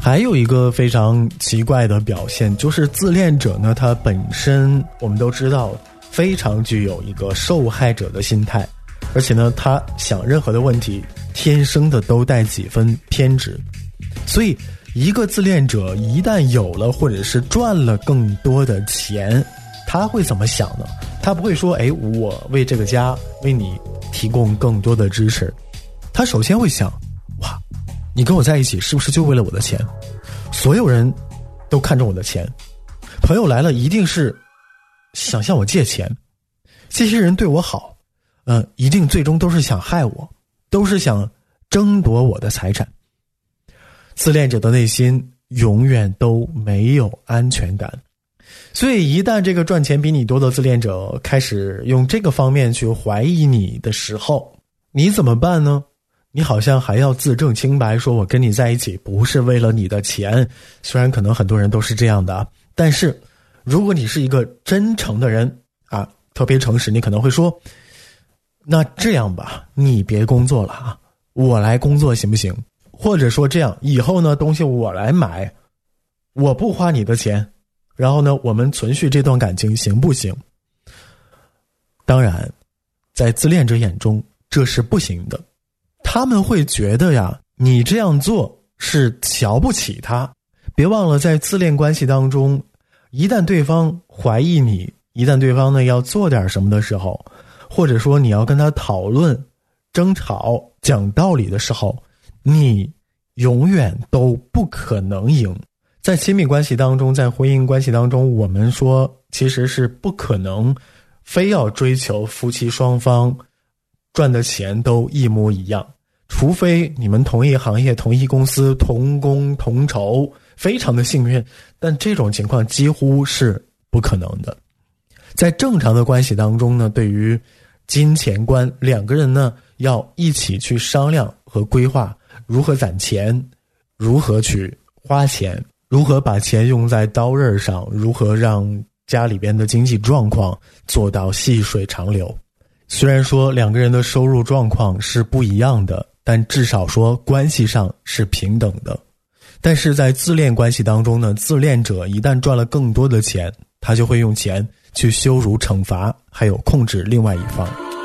还有一个非常奇怪的表现，就是自恋者呢，他本身我们都知道非常具有一个受害者的心态，而且呢，他想任何的问题天生的都带几分偏执。所以一个自恋者一旦有了或者是赚了更多的钱，他会怎么想呢？他不会说我为这个家为你提供更多的支持，他首先会想，哇，你跟我在一起是不是就为了我的钱？所有人都看重我的钱，朋友来了一定是想向我借钱，这些人对我好，一定最终都是想害我，都是想争夺我的财产。自恋者的内心永远都没有安全感，所以一旦这个赚钱比你多的自恋者开始用这个方面去怀疑你的时候，你怎么办呢？你好像还要自证清白，说我跟你在一起不是为了你的钱，虽然可能很多人都是这样的，但是如果你是一个真诚的人啊，特别诚实，你可能会说，那这样吧，你别工作了啊，我来工作行不行？或者说这样，以后呢东西我来买，我不花你的钱，然后呢我们存续这段感情行不行？当然在自恋者眼中这是不行的，他们会觉得呀，你这样做是瞧不起他。别忘了，在自恋关系当中，一旦对方怀疑你，一旦对方呢要做点什么的时候，或者说你要跟他讨论、争吵、讲道理的时候，你永远都不可能赢。在亲密关系当中，在婚姻关系当中，我们说其实是不可能非要追求夫妻双方赚的钱都一模一样，除非你们同一行业、同一公司、同工同酬，非常的幸运，但这种情况几乎是不可能的。在正常的关系当中呢，对于金钱观，两个人呢要一起去商量和规划如何攒钱，如何去花钱，如何把钱用在刀刃上，如何让家里边的经济状况做到细水长流。虽然说两个人的收入状况是不一样的，但至少说关系上是平等的。但是在自恋关系当中呢，自恋者一旦赚了更多的钱，他就会用钱去羞辱、惩罚，还有控制另外一方。